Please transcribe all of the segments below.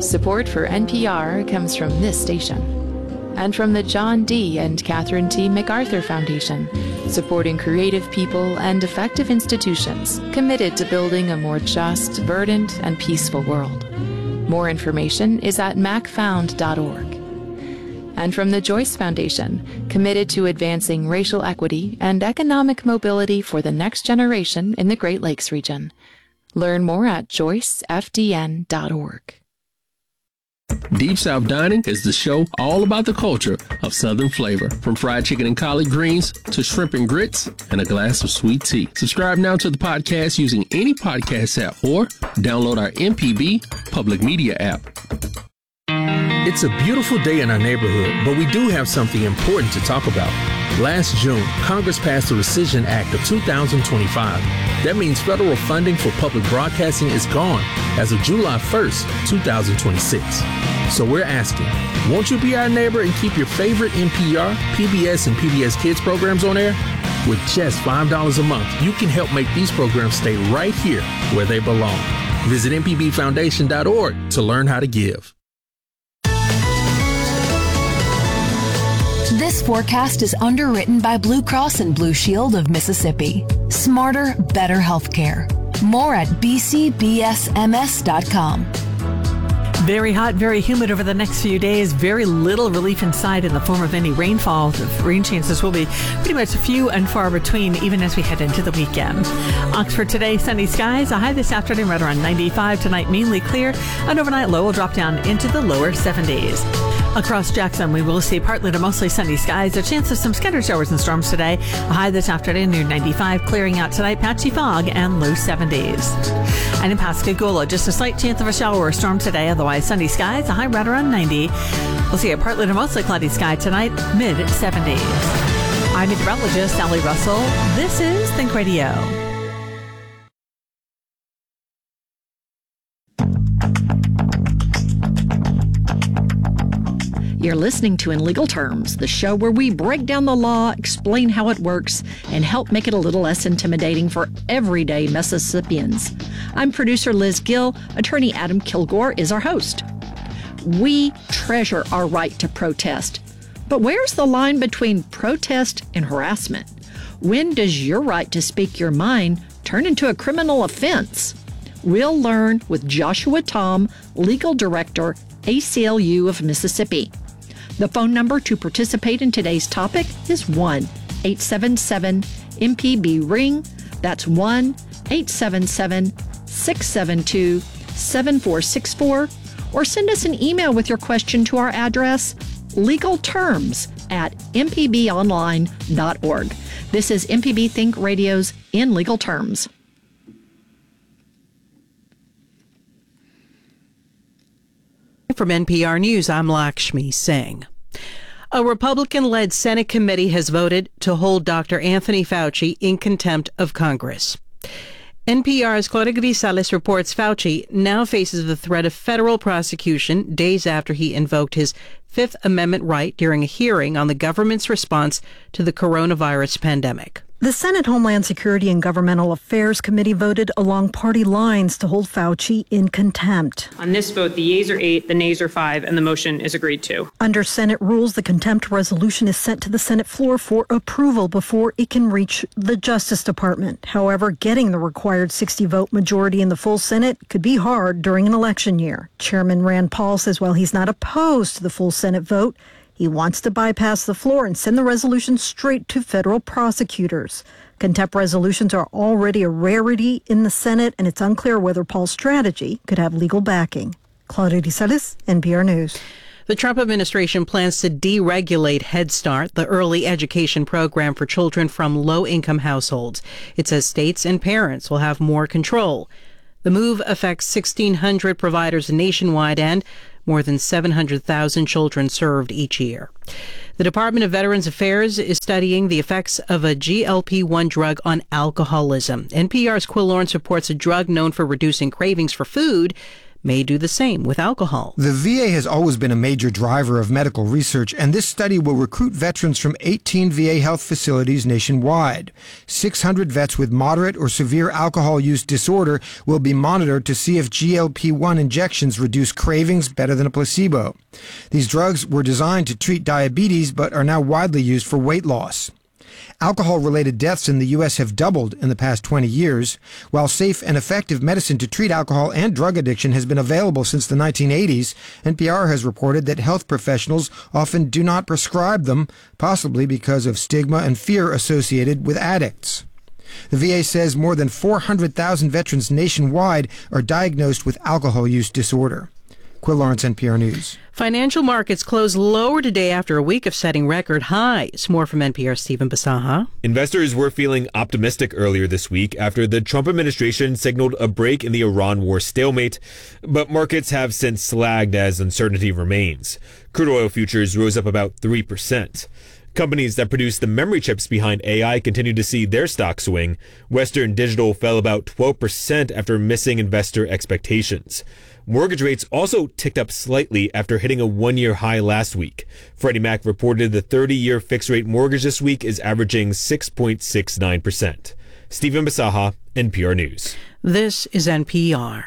Support for NPR comes from this station and from the John D. and Catherine T. MacArthur Foundation, supporting creative people and effective institutions committed to building a more just, verdant, and peaceful world. More information is at macfound.org. And from the Joyce Foundation, committed to advancing racial equity and economic mobility for the next generation in the Great Lakes region. Learn more at joycefdn.org. Deep South Dining is the show all about the culture of Southern flavor, from fried chicken and collard greens to shrimp and grits and a glass of sweet tea. Subscribe now to the podcast using any podcast app or download our MPB public media app. It's a beautiful day in our neighborhood, but we do have something important to talk about. Last June, Congress passed the Rescission Act of 2025. That means federal funding for public broadcasting is gone as of July 1st, 2026. So we're asking, won't you be our neighbor and keep your favorite NPR, PBS, and PBS Kids programs on air? With just $5 a month, you can help make these programs stay right here where they belong. Visit mpbfoundation.org to learn how to give. This forecast is underwritten by Blue Cross and Blue Shield of Mississippi. Smarter, better healthcare. More at bcbsms.com. Very hot, very humid over the next few days. Very little relief in sight in the form of any rainfall. The rain chances will be pretty much few and far between, even as we head into the weekend. Oxford today, sunny skies. A high this afternoon right around 95. Tonight, mainly clear. An overnight low will drop down into the lower 70s. Across Jackson, we will see partly to mostly sunny skies. A chance of some scattered showers and storms today. A high this afternoon near 95. Clearing out tonight, patchy fog and low 70s. And in Pascagoula, just a slight chance of a shower or storm today. Otherwise, sunny skies, a high right around 90. We'll see a partly to mostly cloudy sky tonight, mid-70s. I'm meteorologist Sally Russell. This is Think Radio. You're listening to In Legal Terms, the show where we break down the law, explain how it works, and help make it a little less intimidating for everyday Mississippians. I'm producer Liz Gill. Attorney Adam Kilgore is our host. We treasure our right to protest. But where's the line between protest and harassment? When does your right to speak your mind turn into a criminal offense? We'll learn with Joshua Tom, Legal Director, ACLU of Mississippi. The phone number to participate in today's topic is 1-877-MPB-RING. That's 1-877-672-7464. Or send us an email with your question to our address, legalterms@mpbonline.org. This is MPB Think Radio's In Legal Terms. From NPR News, I'm Lakshmi Singh. A Republican-led Senate committee has voted to hold Dr. Anthony Fauci in contempt of Congress. NPR's Claudia Grisales reports Fauci now faces the threat of federal prosecution days after he invoked his Fifth Amendment right during a hearing on the government's response to the coronavirus pandemic. The Senate Homeland Security and Governmental Affairs Committee voted along party lines to hold Fauci in contempt. On this vote, the yeas are 8, the nays are 5, and the motion is agreed to. Under Senate rules, the contempt resolution is sent to the Senate floor for approval before it can reach the Justice Department. However, getting the required 60-vote majority in the full Senate could be hard during an election year. Chairman Rand Paul says while he's not opposed to the full Senate vote, he wants to bypass the floor and send the resolution straight to federal prosecutors. Contempt resolutions are already a rarity in the Senate, and it's unclear whether Paul's strategy could have legal backing. Claudia Grisales, NPR News. The Trump administration plans to deregulate Head Start, the early education program for children from low-income households. It says states and parents will have more control. The move affects 1,600 providers nationwide and more than 700,000 children served each year. The Department of Veterans Affairs is studying the effects of a GLP-1 drug on alcoholism. NPR's Quill Lawrence reports a drug known for reducing cravings for food may do the same with alcohol. The VA has always been a major driver of medical research, and this study will recruit veterans from 18 VA health facilities nationwide. 600 vets with moderate or severe alcohol use disorder will be monitored to see if GLP-1 injections reduce cravings better than a placebo. These drugs were designed to treat diabetes but are now widely used for weight loss. Alcohol-related deaths in the U.S. have doubled in the past 20 years. While safe and effective medicine to treat alcohol and drug addiction has been available since the 1980s, NPR has reported that health professionals often do not prescribe them, possibly because of stigma and fear associated with addicts. The VA says more than 400,000 veterans nationwide are diagnosed with alcohol use disorder. Quill Lawrence, NPR News. Financial markets closed lower today after a week of setting record highs. More from NPR's Stephen Basaha. Investors were feeling optimistic earlier this week after the Trump administration signaled a break in the Iran war stalemate, but markets have since lagged as uncertainty remains. Crude oil futures rose up about 3%. Companies that produce the memory chips behind AI continue to see their stock swing. Western Digital fell about 12% after missing investor expectations. Mortgage rates also ticked up slightly after hitting a one-year high last week. Freddie Mac reported the 30-year fixed-rate mortgage this week is averaging 6.69%. Stephen Basaha, NPR News. This is NPR.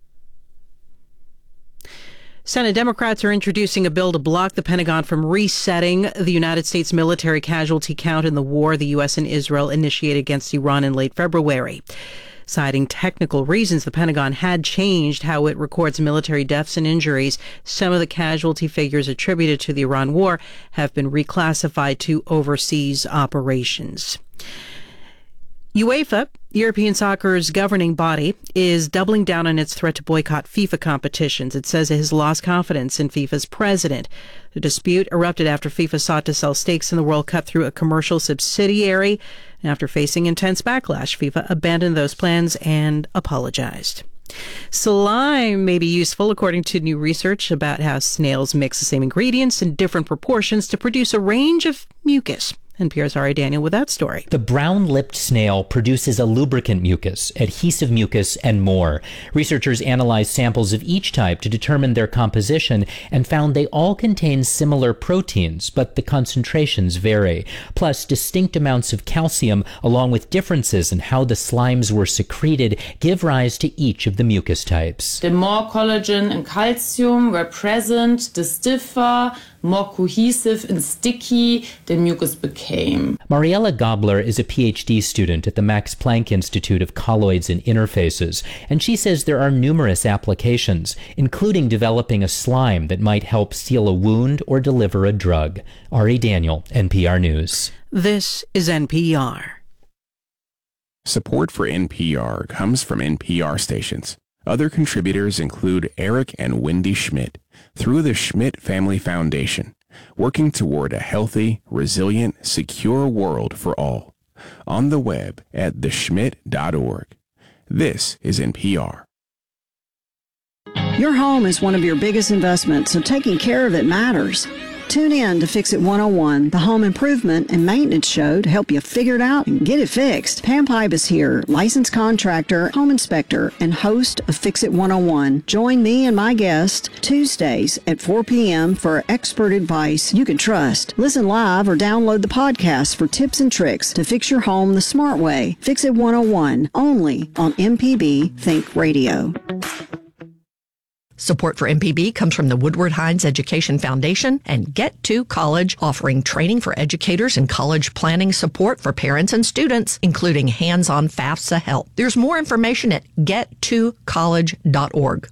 Senate Democrats are introducing a bill to block the Pentagon from resetting the United States military casualty count in the war the U.S. and Israel initiated against Iran in late February. Citing technical reasons, the Pentagon had changed how it records military deaths and injuries. Some of the casualty figures attributed to the Iran war have been reclassified to overseas operations. UEFA, European soccer's governing body, is doubling down on its threat to boycott FIFA competitions. It says it has lost confidence in FIFA's president. The dispute erupted after FIFA sought to sell stakes in the World Cup through a commercial subsidiary. After facing intense backlash, FIFA abandoned those plans and apologized. Slime may be useful, according to new research about how snails mix the same ingredients in different proportions to produce a range of mucus. NPR's Ari Daniel with that story. The brown-lipped snail produces a lubricant mucus, adhesive mucus, and more. Researchers analyzed samples of each type to determine their composition and found they all contain similar proteins, but the concentrations vary. Plus, distinct amounts of calcium, along with differences in how the slimes were secreted, give rise to each of the mucus types. The more collagen and calcium were present, the stiffer, more cohesive and sticky the mucus became. Mariella Gobler is a PhD student at the Max Planck Institute of Colloids and Interfaces, and she says there are numerous applications, including developing a slime that might help seal a wound or deliver a drug. Ari Daniel, NPR News. This is NPR. Support for NPR comes from NPR stations. Other contributors include Eric and Wendy Schmidt through the Schmidt Family Foundation, working toward a healthy, resilient, secure world for all. On the web at theschmidt.org. This is NPR. Your home is one of your biggest investments, so taking care of it matters. Tune in to Fix It 101, the home improvement and maintenance show to help you figure it out and get it fixed. Pam Pipe is here, licensed contractor, home inspector, and host of Fix It 101. Join me and my guest Tuesdays at 4 p.m. for expert advice you can trust. Listen live or download the podcast for tips and tricks to fix your home the smart way. Fix It 101, only on MPB Think Radio. Support for MPB comes from the Woodward Hines Education Foundation and Get to College, offering training for educators and college planning support for parents and students, including hands-on FAFSA help. There's more information at gettocollege.org.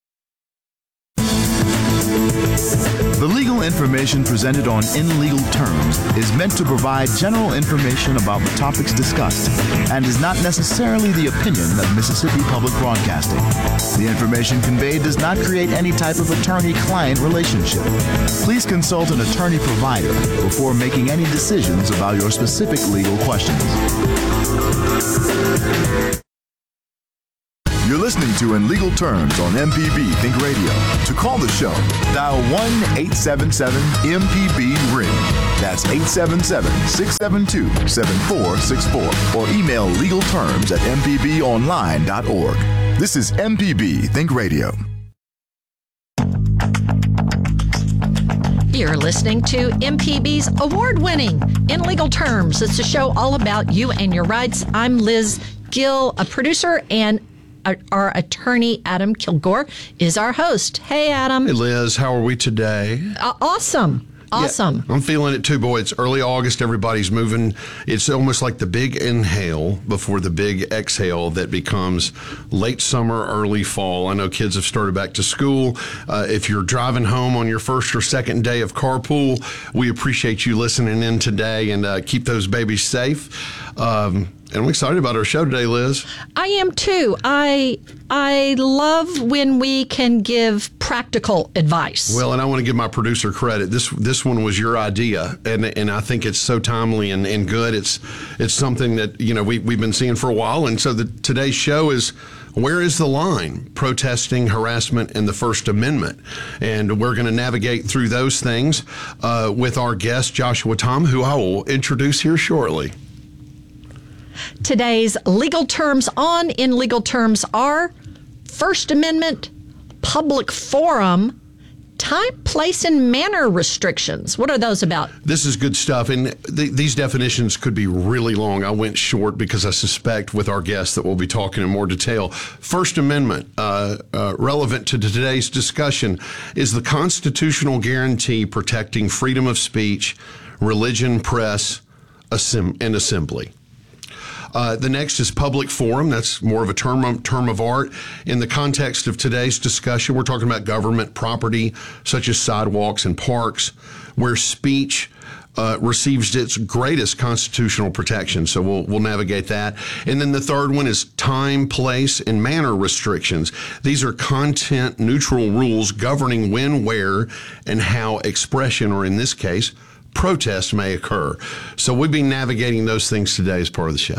The legal information presented on In Legal Terms is meant to provide general information about the topics discussed and is not necessarily the opinion of Mississippi Public Broadcasting. The information conveyed does not create any type of attorney-client relationship. Please consult an attorney provider before making any decisions about your specific legal questions. You're listening to In Legal Terms on MPB Think Radio. To call the show, dial 1-877-MPB-RING. That's 877-672-7464. Or email legalterms@mpbonline.org. This is MPB Think Radio. You're listening to MPB's award-winning In Legal Terms. It's a show all about you and your rights. I'm Liz Gill, a producer, and our attorney, Adam Kilgore, is our host. Hey, Adam. Hey, Liz. How are we today? Awesome. Awesome. Yeah, I'm feeling it too, boy. It's early August. Everybody's moving. It's almost like the big inhale before the big exhale that becomes late summer, early fall. I know kids have started back to school. If you're driving home on your first or second day of carpool, we appreciate you listening in today, and keep those babies safe. And I'm excited about our show today, Liz. I am too. I love when we can give practical advice. Well, and I want to give my producer credit. This one was your idea, and I think it's so timely and good. It's something that we've been seeing for a while, and so today's show is, where is the line? Protesting, harassment, and the First Amendment. And we're going to navigate through those things with our guest, Joshua Tom, who I will introduce here shortly. Today's legal terms on In Legal Terms are First Amendment, public forum, time, place, and manner restrictions. What are those about? This is good stuff, and these definitions could be really long. I went short because I suspect with our guest that we'll be talking in more detail. First Amendment, relevant to today's discussion, is the constitutional guarantee protecting freedom of speech, religion, press, and assembly. The next is public forum. That's more of a term of art. In the context of today's discussion, we're talking about government property, such as sidewalks and parks, where speech receives its greatest constitutional protection. So we'll navigate that. And then the third one is time, place, and manner restrictions. These are content neutral rules governing when, where, and how expression, or in this case, protest, may occur. So we'll be navigating those things today as part of the show.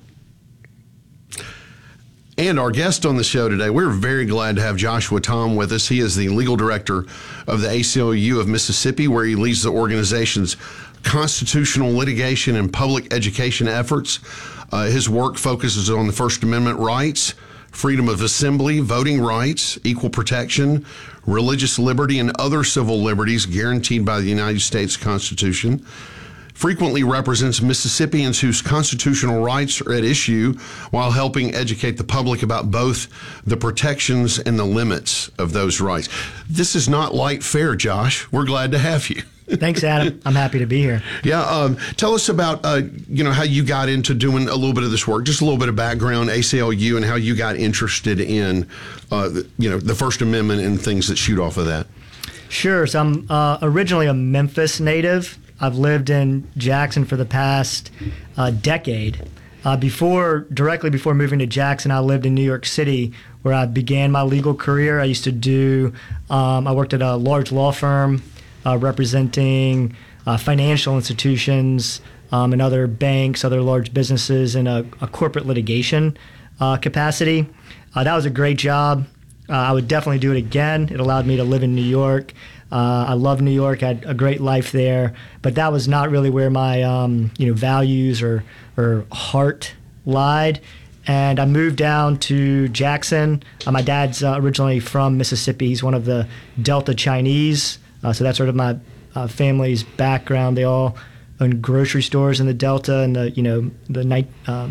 And our guest on the show today, we're very glad to have Joshua Tom with us. He is the legal director of the ACLU of Mississippi, where he leads the organization's constitutional litigation and public education efforts. His work focuses on the First Amendment rights, freedom of assembly, voting rights, equal protection, religious liberty, and other civil liberties guaranteed by the United States Constitution. Frequently represents Mississippians whose constitutional rights are at issue while helping educate the public about both the protections and the limits of those rights. This is not light fare, Josh. We're glad to have you. Thanks, Adam. I'm happy to be here. Yeah. Tell us about, how you got into doing a little bit of this work, just a little bit of background, ACLU, and how you got interested in, the First Amendment and things that shoot off of that. Sure. So I'm originally a Memphis native. I've lived in Jackson for the past decade. Directly before moving to Jackson, I lived in New York City, where I began my legal career. I used to I worked at a large law firm representing financial institutions and other banks, other large businesses in a corporate litigation capacity. That was a great job. I would definitely do it again. It allowed me to live in New York. I love New York. I had a great life there, but that was not really where my values or heart lied. And I moved down to Jackson. My dad's originally from Mississippi. He's one of the Delta Chinese, so that's sort of my family's background. They all owned grocery stores in the Delta in the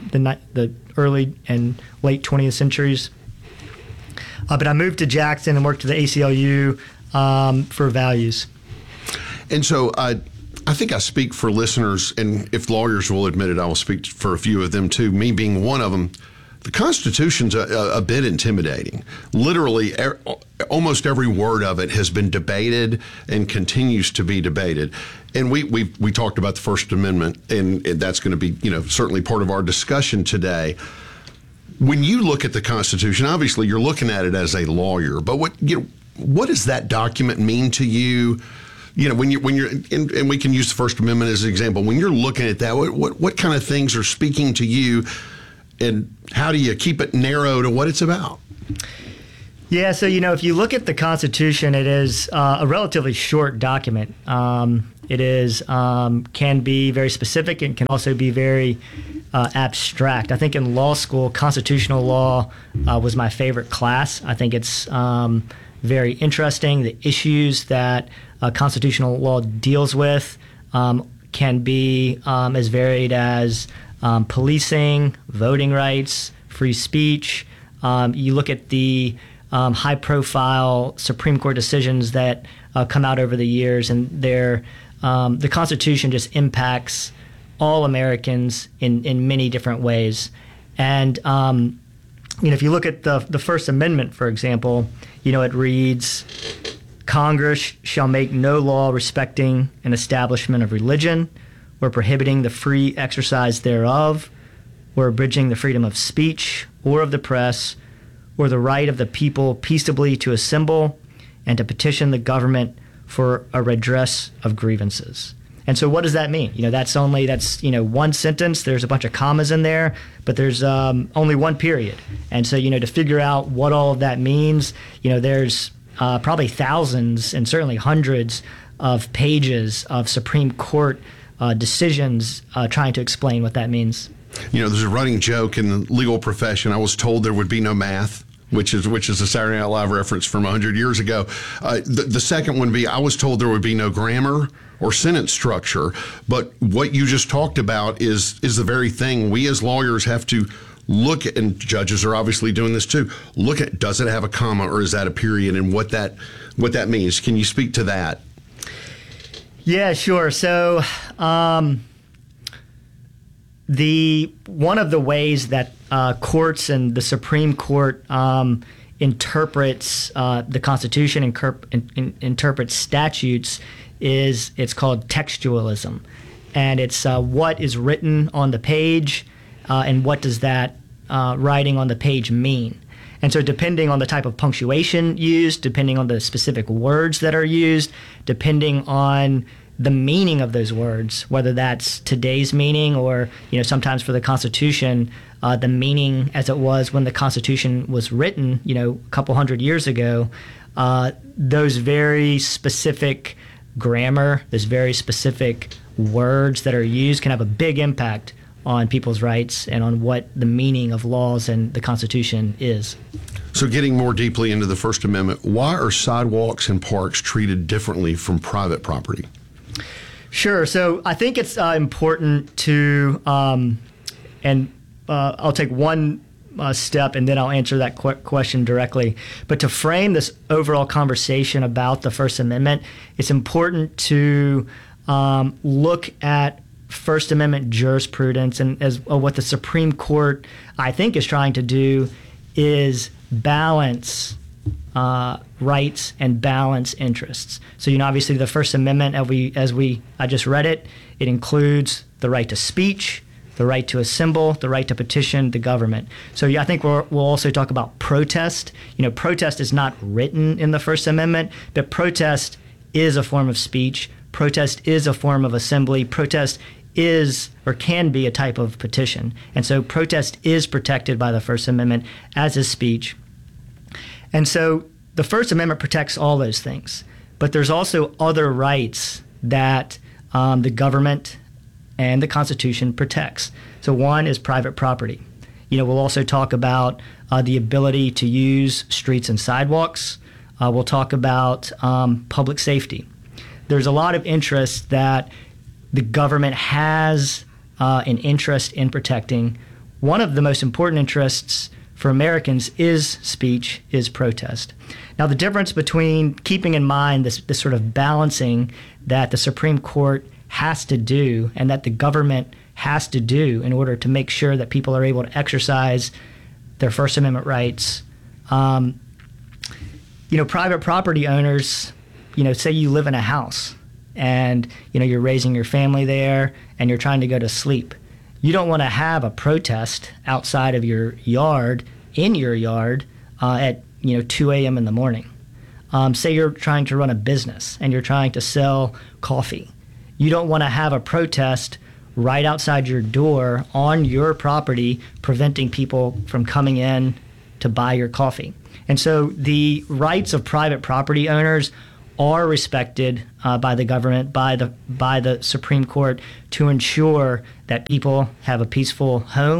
early and late 20th centuries. But I moved to Jackson and worked at the ACLU for values. And so I think I speak for listeners, and if lawyers will admit it, I will speak for a few of them too, me being one of them. The Constitution's a bit intimidating. Literally, almost every word of it has been debated and continues to be debated. And we talked about the First Amendment, and that's going to be certainly part of our discussion today. When you look at the Constitution, obviously you're looking at it as a lawyer, but what does that document mean to you? When you're and we can use the First Amendment as an example. When you're looking at that, what kind of things are speaking to you, and how do you keep it narrow to what it's about? Yeah, so if you look at the Constitution, it is a relatively short document. It is can be very specific and can also be very abstract. I think in law school, constitutional law was my favorite class. I think it's very interesting. The issues that constitutional law deals with can be as varied as policing, voting rights, free speech. You look at the high-profile Supreme Court decisions that come out over the years, and the Constitution just impacts all Americans in many different ways. And if you look at the First Amendment, for example, it reads, Congress shall make no law respecting an establishment of religion or prohibiting the free exercise thereof or abridging the freedom of speech or of the press or the right of the people peaceably to assemble and to petition the government for a redress of grievances. And so what does that mean? That's one sentence. There's a bunch of commas in there, but there's only one period. And so, to figure out what all of that means, there's probably thousands and certainly hundreds of pages of Supreme Court decisions trying to explain what that means. There's a running joke in the legal profession. I was told there would be no math, which is a Saturday Night Live reference from 100 years ago. The second one would be, I was told there would be no grammar or sentence structure. But what you just talked about is the very thing we as lawyers have to look at, and judges are obviously doing this too, look at, does it have a comma or is that a period, and what that means. Can you speak to that? Yeah, sure. So one of the ways that courts and the Supreme Court interprets the Constitution and interprets statutes it's called textualism. And it's what is written on the page and what does that writing on the page mean. And so depending on the type of punctuation used, depending on the specific words that are used, depending on the meaning of those words, whether that's today's meaning or, sometimes for the Constitution, the meaning as it was when the Constitution was written, a couple hundred years ago, those very specific grammar, those very specific words that are used can have a big impact on people's rights and on what the meaning of laws and the Constitution is. So getting more deeply into the First Amendment, why are sidewalks and parks treated differently from private property? Sure. So I think it's important to, I'll take one step and then I'll answer that question directly. But to frame this overall conversation about the First Amendment, it's important to look at First Amendment jurisprudence, and as what the Supreme Court, I think, is trying to do is balance rights and balance interests. So, obviously the First Amendment, I just read it, it includes the right to speech, the right to assemble, the right to petition the government. So I think we'll also talk about protest. Protest is not written in the First Amendment, but protest is a form of speech. Protest is a form of assembly. Protest is or can be a type of petition. And so protest is protected by the First Amendment, as is speech. And so the First Amendment protects all those things. But there's also other rights that the government and the Constitution protects. So one is private property. We'll also talk about the ability to use streets and sidewalks. We'll talk about public safety. There's a lot of interest that the government has an interest in protecting. One of the most important interests for Americans is speech, is protest. Now, the difference between keeping in mind this sort of balancing that the Supreme Court has to do and that the government has to do in order to make sure that people are able to exercise their First Amendment rights. Private property owners, say you live in a house and, you're raising your family there and you're trying to go to sleep. You don't want to have a protest outside of your yard, in your yard, at 2 a.m. in the morning. Say you're trying to run a business and you're trying to sell coffee. You don't want to have a protest right outside your door on your property, preventing people from coming in to buy your coffee. And so the rights of private property owners are respected by the government, by the Supreme Court, to ensure that people have a peaceful home,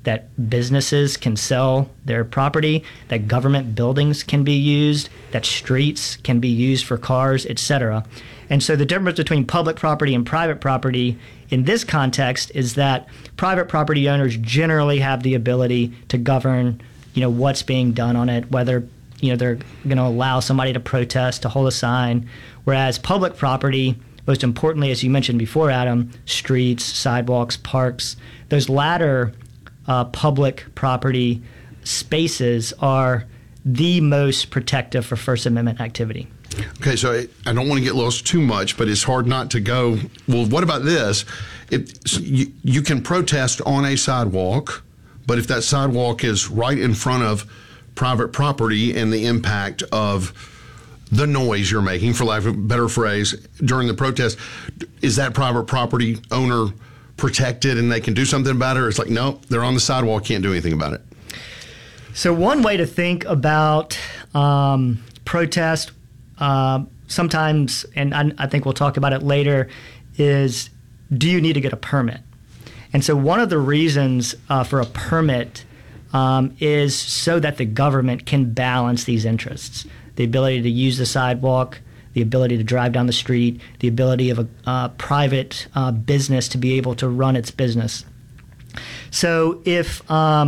that businesses can sell their property, that government buildings can be used, that streets can be used for cars, etc. And so the difference between public property and private property in this context is that private property owners generally have the ability to govern, what's being done on it, whether, they're going to allow somebody to protest, to hold a sign, whereas public property, most importantly, as you mentioned before, Adam, streets, sidewalks, parks, those latter public property spaces are the most protective for First Amendment activity. Okay, so I don't want to get lost too much, but it's hard not to go, well, what about this? You can protest on a sidewalk, but if that sidewalk is right in front of private property and the impact of the noise you're making, for lack of a better phrase, during the protest, is that private property owner protected and they can do something about it? Or it's like, no, they're on the sidewalk, can't do anything about it. So one way to think about protest sometimes, and I think we'll talk about it later, is do you need to get a permit? And so one of the reasons for a permit is so that the government can balance these interests. The ability to use the sidewalk, the ability to drive down the street, the ability of a private business to be able to run its business. So if,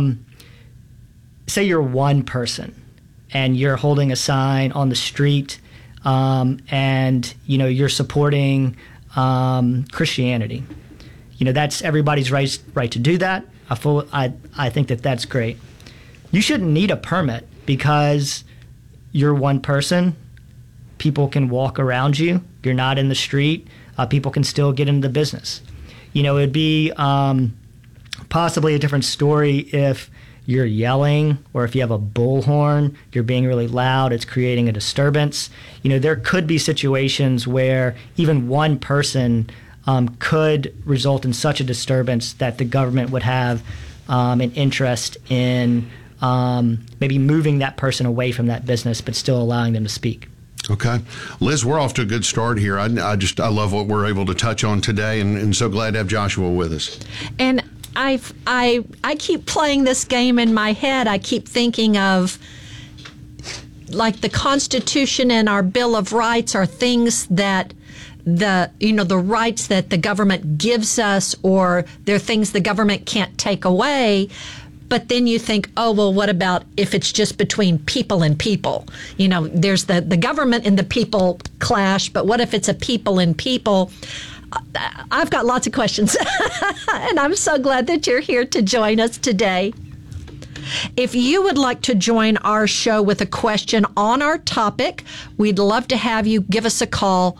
say you're one person and you're holding a sign on the street and, you're supporting Christianity, that's everybody's right to do that. I think that's great. You shouldn't need a permit because you're one person. People can walk around you. You're not in the street. People can still get into the business. It'd be possibly a different story if you're yelling or if you have a bullhorn, you're being really loud, it's creating a disturbance. There could be situations where even one person could result in such a disturbance that the government would have an interest in maybe moving that person away from that business, but still allowing them to speak. Okay. Liz, we're off to a good start here. I love what we're able to touch on today, and so glad to have Joshua with us. And I keep playing this game in my head. I keep thinking of, like, the Constitution and our Bill of Rights are things that the rights that the government gives us, or they're things the government can't take away. But then you think, oh, well, what about if it's just between people and people? There's the government and the people clash, but what if it's a people and people? I've got lots of questions, and I'm so glad that you're here to join us today. If you would like to join our show with a question on our topic, we'd love to have you give us a call,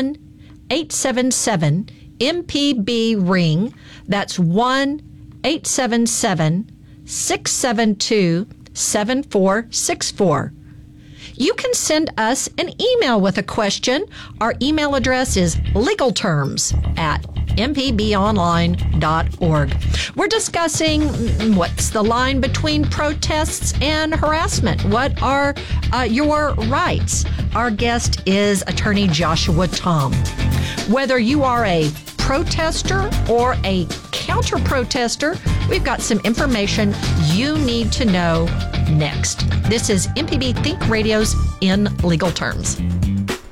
1-877-MPB-RING. That's 1-877-672-7464. You can send us an email with a question. Our email address is legalterms@mpbonline.org. We're discussing what's the line between protests and harassment. What are your rights? Our guest is attorney Joshua Tom. Whether you are a protester or a counter-protester, we've got some information you need to know next. This is MPB Think Radio's In Legal Terms.